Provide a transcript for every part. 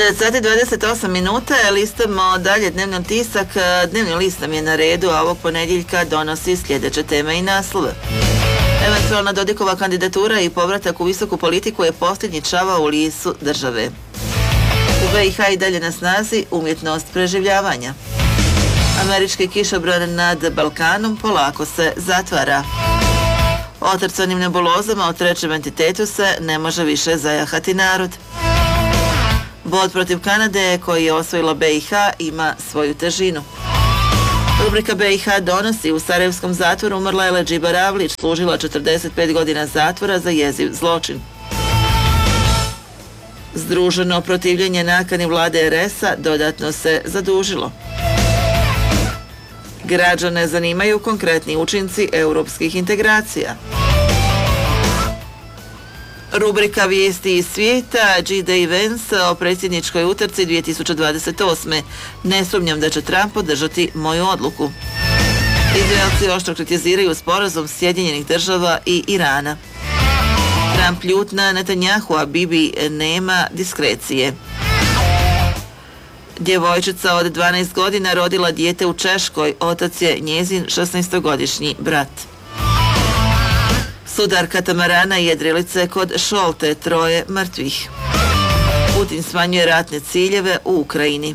9 sati 28 minuta, listamo dalje dnevni tisak. Dnevni list nam je na redu, a ovog ponedjeljka donosi sljedeće teme i naslove. Eventualna Dodikova kandidatura i povratak u visoku politiku je posljednji čavao u lisu države. U BiH i dalje na snazi umjetnost preživljavanja. Američki kišobran nad Balkanom polako se zatvara. O trcanim nebulozama o trećem entitetu se ne može više zajahati narod. Bod protiv Kanade koji je osvojila BiH ima svoju težinu. Rubrika BiH donosi: u sarajevskom zatvoru umrla je Ledžiba Ravlić, služila 45 godina zatvora za jeziv zločin. Združeno protivljenje nakani vlade RS-a dodatno se zadužilo. Građane zanimaju konkretni učinci europskih integracija. Rubrika vijesti iz svijeta, G-Day Vance o predsjedničkoj utrci 2028. Ne sumnjam da će Trump podržati moju odluku. Izraelci oštro kritiziraju sporazum Sjedinjenih država i Irana. Trump ljut na Netanjahu, a Bibi nema diskrecije. Djevojčica od 12 godina rodila dijete u Češkoj, otac je njezin 16-godišnji brat. Sudar katamarana i jedrilice kod Šolte, 3 mrtvih. Putin smanjuje ratne ciljeve u Ukrajini.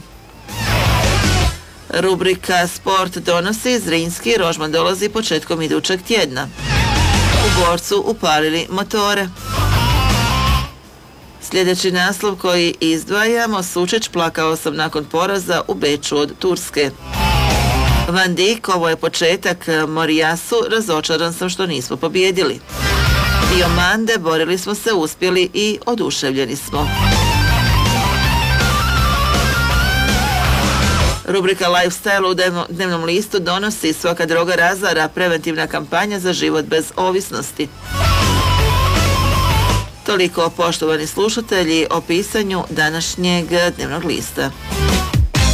Rubrika Sport donosi: Zrinski, Rožman dolazi početkom idućeg tjedna. U Gorcu upalili motore. Sljedeći naslov koji izdvajamo: Sučić, plakao sam nakon poraza u Beču od Turske. Van Dijk, ovo je početak Morijasu, razočaran sam što nismo pobjedili. Diomande, borili smo se, uspjeli i oduševljeni smo. Rubrika Lifestyle u dnevnom listu donosi: svaka droga razara, preventivna kampanja za život bez ovisnosti. Toliko, poštovani slušatelji, o pisanju današnjeg dnevnog lista.